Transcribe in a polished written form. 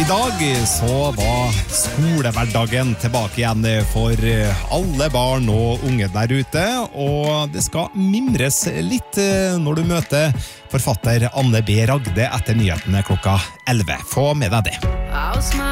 I dag så var skolehverdagen tilbake igjen for alle barn og unge der ute, og det skal mimres litt når du møter forfatter Anne B. Ragde etter nyhetene klokka 11. Få med deg det.